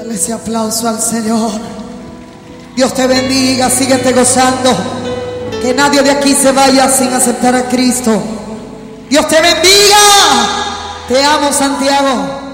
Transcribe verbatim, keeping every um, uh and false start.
Dale ese aplauso al Señor. Dios te bendiga, síguete gozando. Que nadie de aquí se vaya sin aceptar a Cristo. Dios te bendiga. Te amo, Santiago.